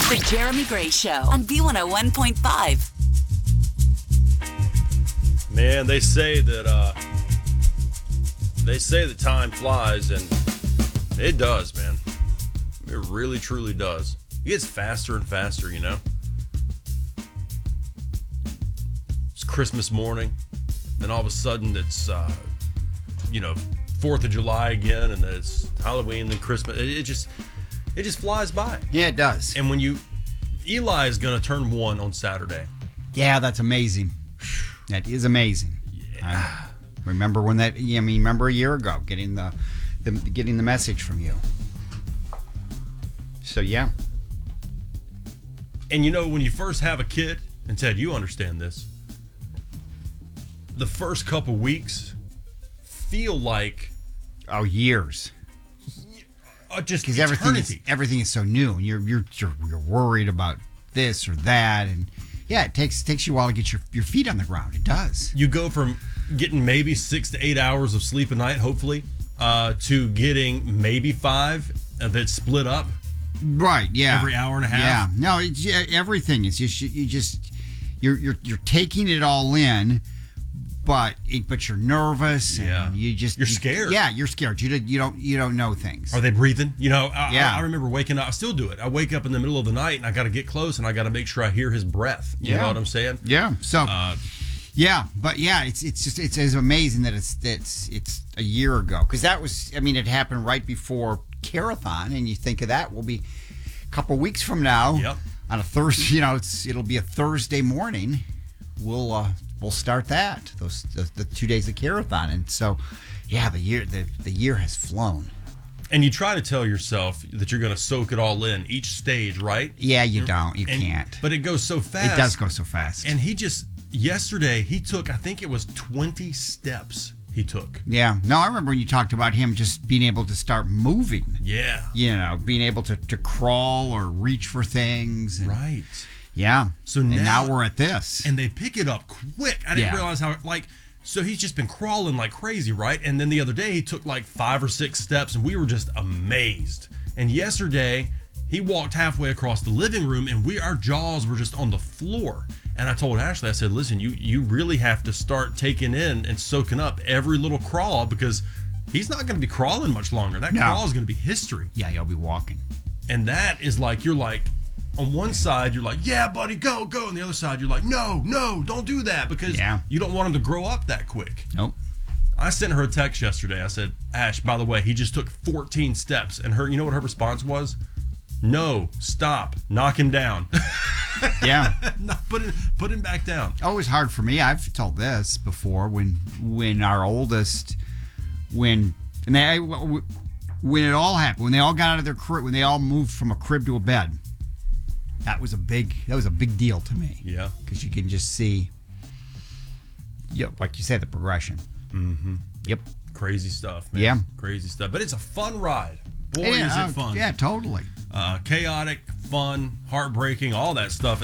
The Jeremy Gray Show on B101.5. Man, they say that time flies, and it does, man. It really, truly does. It gets faster and faster, you know. It's Christmas morning, then all of a sudden it's 4th of July again, and then it's Halloween, then Christmas. It just flies by. Yeah, it does. And when Eli is going to turn 1 on Saturday. Yeah, that's amazing. That is amazing. Yeah. Remember remember a year ago getting the message from you. So yeah. And when you first have a kid, and Ted, you understand this, the first couple weeks feel like years. Just because everything is so new, and you're worried about this or that, and yeah, it takes you a while to get your feet on the ground. It does. You go from getting maybe 6 to 8 hours of sleep a night, hopefully, to getting maybe 5 that's split up. Right. Yeah. Every hour and a half. Yeah. No. Everything is just you're taking it all in, but you're nervous. Yeah. And you're scared. Yeah. You're scared. You don't know things. Are they breathing? Yeah. I remember waking up. I still do it. I wake up in the middle of the night and I got to get close and I got to make sure I hear his breath. You know what I'm saying? Yeah. So. It's amazing that it's a year ago, because that was, it happened right before Carathon, and you think of that will be a couple weeks from now. Yep. On a Thursday, it'll be a Thursday morning. We'll start that the 2 days of Carathon, and so the year has flown. And you try to tell yourself that you're going to soak it all in each stage, right? Yeah, you don't. You can't. But it goes so fast. It does go so fast. And yesterday, he took, I think it was 20 steps he took. Yeah. No, I remember when you talked about him just being able to start moving. Yeah. Being able to crawl or reach for things. Right. Yeah. So now we're at this. And they pick it up quick. I didn't realize how, so he's just been crawling like crazy, right? And then the other day, he took 5 or 6 steps, and we were just amazed. And yesterday, he walked halfway across the living room, and our jaws were just on the floor. And I told Ashley, I said, listen, you really have to start taking in and soaking up every little crawl, because he's not going to be crawling much longer. That crawl is going to be history. Yeah, he'll be walking. And that is you're on one side, you're like, yeah, buddy, go. On the other side, you're like, no, don't do that, because you don't want him to grow up that quick. Nope. I sent her a text yesterday. I said, Ash, by the way, he just took 14 steps. And you know what her response was? No, stop, knock him down. Yeah. No, put him back down. Always hard for me. I've told this before, when our oldest, when it all happened, when they all got out of their crib, when they all moved from a crib to a bed, that was a big deal to me. Yeah. Because you can just see, like you said, the progression. Mm-hmm. Yep. Crazy stuff, man. Yeah. Crazy stuff. But it's a fun ride. Boy, is it fun. Yeah, totally. Chaotic, fun, heartbreaking, all that stuff